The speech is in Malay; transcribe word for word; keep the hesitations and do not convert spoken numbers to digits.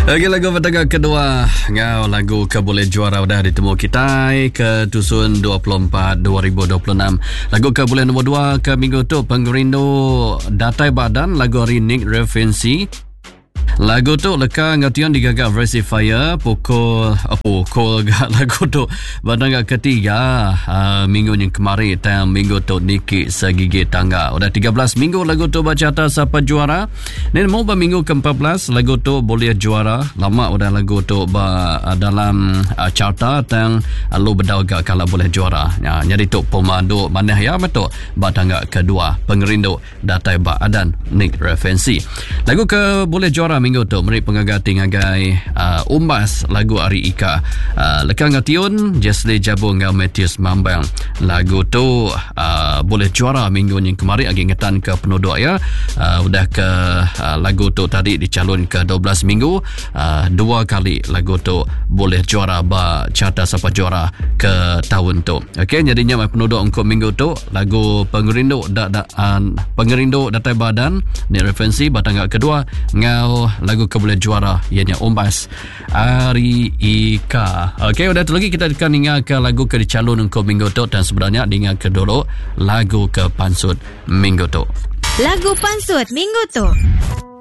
Okey, lagu pertama kedua ngau lagu ke boleh juara dah ditemu kita ke tusun dua puluh empat dua ribu dua puluh enam. Lagu ke boleh nombor dua ke minggu tu pengerindu datai badan lagu Nick Referensi. Lagu tu leka ngatian digagak versi Fire pukul uh, pukul gak lagu tu pada gak ketiga uh, minggu yang kemarin dan minggu tu Niki segigi tangga. Udah tiga belas minggu lagu tu baca atas siapa juara. Dan mau minggu ke empat belas lagu tu boleh juara. Lama udah lagu tu ba, uh, dalam uh, carta dan uh, lu berdau gak kalau boleh juara. Ya, jadi tu pemandu mana ya betul pada gak kedua pengerindu datai badan Nick Referensi. Lagu ke boleh juara minggu tu meri pengagati ngagai uh, umbas lagu Ari Ika uh, lekang ngatiun Jesli Jabu ngau Matius Mambang. Lagu tu uh, boleh juara minggu yang kemarin agi ngetan ke penodok ya. Uh, udah ke uh, lagu tu tadi dicalon ke dua belas minggu, uh, dua kali lagu tu boleh juara ba carta siapa juara ke tahun tu. Okey, jadinya mai penodok untuk minggu tu lagu pengerindu da, da, uh, pengerindu datai badan ni referensi batang kedua ngau lagu ke boleh juara ianya umbas Ari Ika. Okey, udah tu lagi kita akan dengar ke lagu ke dicalon untuk minggu tu dan sebenarnya dengar ke dulu lagu ke pansut minggu tu. Lagu pansut minggu tu.